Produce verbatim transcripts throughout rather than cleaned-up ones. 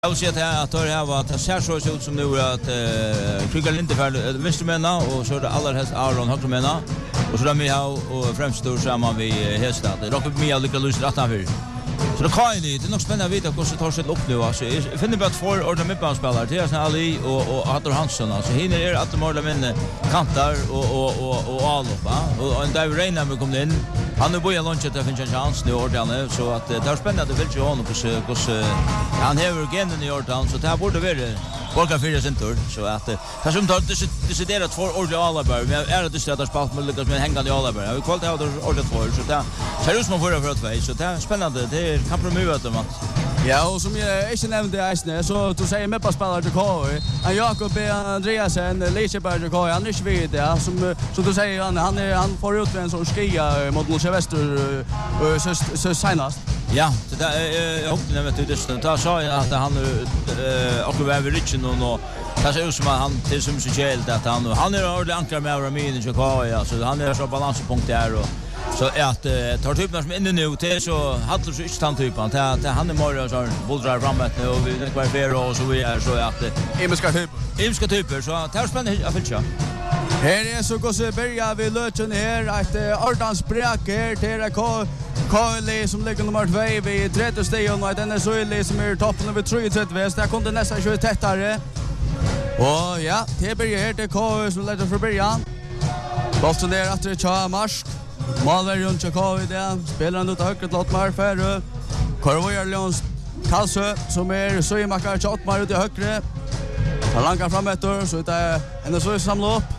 Jag vill säga att det här var att det ser så ut som nu att Krigar Lindefärd vänstermänna och så är det allra helst Aron högermänna och så där vi har och främst står samman vid Hästad. Det rockar mig att lycka lust att han vill. Så det kan det är nog spännande att veta hur det tar sig upp nu alltså. Jag finner bara två ordentliga mittbanespelare till Hassan Ali och och Hadar Hansson alltså. Hinner är att de håller vinna kantar och och och och Alof va. Och en David Reina med kom in. Han är börjar lunchen att finna en chans nu ordentligt så att det är spännande att vill ju honom hos hos han har genen i Jordan så det här borde vara Borgar fyra centur så att det som tar det så det två ordentliga Alaberg men är det så att spalt med lyckas med hängande i Alaberg. Jag vill kvalitet av ordentligt två så det ser ut som för för två så det är spännande det är kompromiss att man. Ja, och som jag inte nämnde Eisne, så du säger med på spelare till K I. Han Jakob Andreasen, Liseberg till K I, han är inte vid det. Som, som du säger, han, han, är, han får ut en sån skia mot Nordsjö Väster så, så senast. Ja, det där, jag hoppade när vi tog det. Då sa jag att han är också över richen och det ser ut som att han till som så kjält att han, han är ordentligt ankar med Ramin i K I. Alltså, han är så balanspunkt där och så att tar typen som inne nu till så hade så inte han typen att han är mer så bullrar framåt nu och vi det kvar fer och så vi är så att Imska typ. Imska typer så det är spännande att följa. Här är så går så börja vi löchen här att Ardans bräck här till K Kali som ligger nummer två vid tredje stegen och den är så ille som är toppen över trettiotre väst. Där kunde nästan köra tättare. Och ja, det börjar här till K som lägger för början. Bollen där att det kör marsch. Malver runt Jakob där spelar han ut högt till Lottmar för Korvojar Leons Karlsö som är så i makar Lottmar ut i högre. Han lankar fram efter så det är en så samla upp.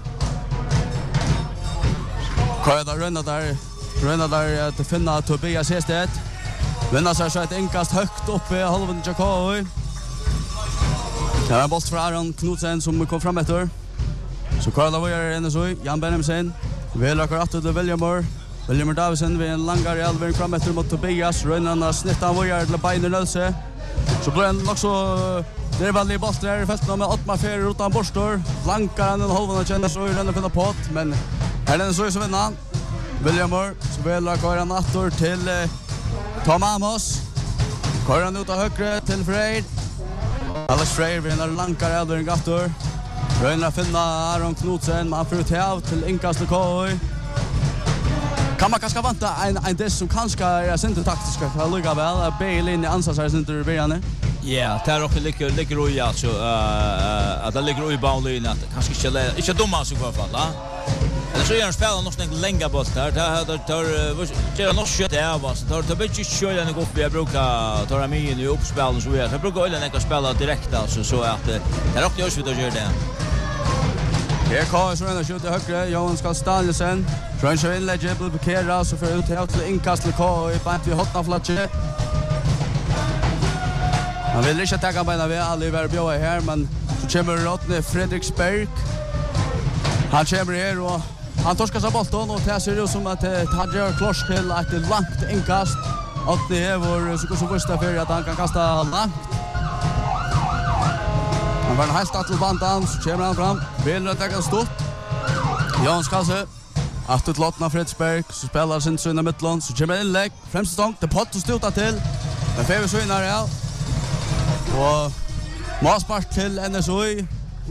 Korvojar rönnar där rönnar där att finna Tobias Hestet. Vinner sig så ett enkast högt upp i halvan Jakob. Det är en boll från Aron Knudsen som kom fram efter. Så Korvojar en så Jan Benhamsen vill akkurat till Williamor. William Davison vid en langare alvering fram efter mot Tobias. Rönnarna snittar vojar till Beiner Nölse. Så blir han också det är väldigt boll där i fältet med Ottmar Ferrer utan borstor. Lankar han en halvan och känner så i den finna på men här är den så som vinner. Williamor så vill akkurat han attor till eh, Tom Amos. Kör han ut av högre till Freir. Alex Freir vid en lankare alvering attor. Rönnarna finna Aron Knudsen. Man får ut här till inkast till K I. Kan man kanske vänta en en dess som kanske är inte taktiska för att lugga väl att Bale in i ansatser inte i början. Ja, det är också lika lika roligt alltså eh att det ligger i boundary att kanske inte inte dumma så kvar fall. Eller så gör han spelar nog en länga boll där. Där tar gör nog skott där va. Så tar det bit kör den upp jag brukar ta Ramin i uppspel så vidare. Jag brukar eller näka spela direkt alltså så att det är också just vid att göra det. Här kommer så den skjuter högre Johan ska Stanleysen. Tror in lägger på Kera så för ut till inkast till K i bant vid hotna flatche. Han vill inte ta bena vid Oliver Bjøa här men så kommer Rotne Fredriksberg. Han kommer här och han torskar sig bollen och det ser ut som att han gör kloss till ett långt inkast. Och det är vår så så första för att han kan kasta långt. Han var helt statt till bandan så kommer han fram. Vill att ta stort. Jan Skalse. Att ut Lottna Fredsberg så spelar sin söna mittland så kommer inlägg. Främsta stång till pott och stota till. Men Fever så innar ja. Och Maspark till N S O.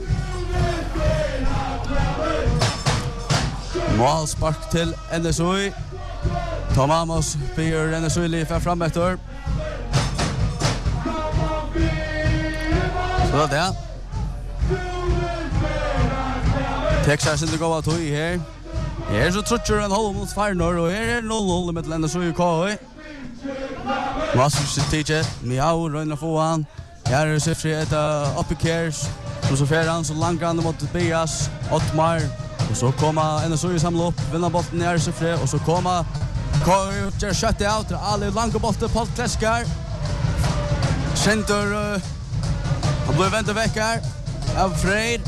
Målspark till N S O. Tom Amos för N S O lyfter fram efter. Så det är. Texas inte går att ta i här. Här så tror jag en halv mot Farnor och här är noll noll med N S O K I. Master Teacher, Miao rönnar få han. Här är det frihet upp i Kers. Och så fär han så långt mot Tobias, Ottmar. Och så kommer N S O samla upp, vinna bollen ner så fri och så kommer Kör shut out, alla långa bollar på Kläskar. Center han blir vänt väck här. Av Freid.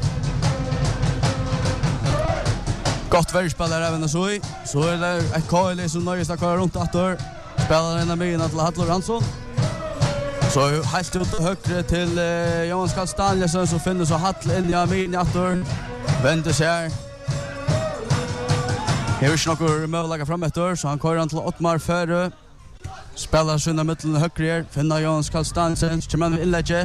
Gott värspelare även så i. Så är det ett Kyle som nöjer sig kvar runt åter. Spelar den med till Hadlar Hansson. Så helt ut högre till eh, Johan Skall Stanleysen så finner så Hadlar in i Amin åter. Vänder sig. Här är snacka möjliga fram efter så han kör han till Ottmar Ferre. Spelar sina mitten högre här. Finna Jons Karlstansen. Kommer han inlägge.